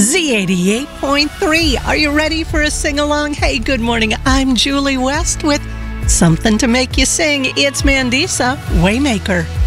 Z88.3. Are you ready for a sing-along? Hey, good morning. I'm Julie West with something to make you sing. It's Mandisa, Waymaker.